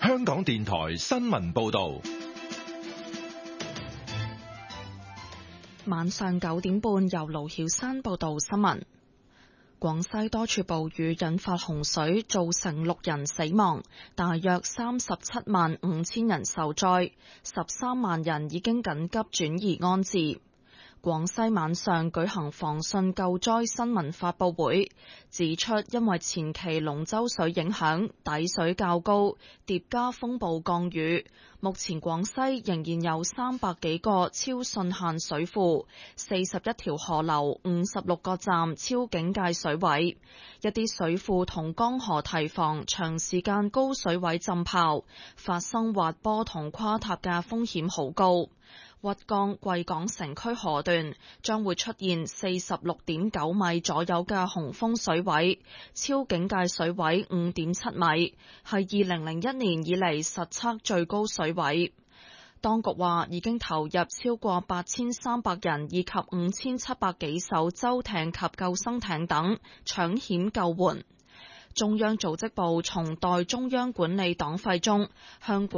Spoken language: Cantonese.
香港電台新聞報道。 晚上9點半，由盧曉珊報道新聞。廣西多處暴雨引發洪水，造成6人死亡，大約37萬5千人受災，13萬人已經緊急轉移安置。廣西晚上舉行防汛救災新聞發佈會，指出因為前期龍舟水影響，底水較高，疊加風暴降雨，目前廣西仍然有300幾個超汛限水庫，41條河流，56個站超警戒水位，一啲水庫同江河堤防長時間高水位浸泡，發生滑坡同垮塌嘅風險好高。鬱江貴港城區河段將會出現46.9米左右嘅洪峰水位，超警戒水位5.7米，係2001年以嚟實測最高水位。當局話已經投入超過8300人以及5700幾艘舟艇及救生艇等搶險救援。中央組織部從代中央管理黨費中向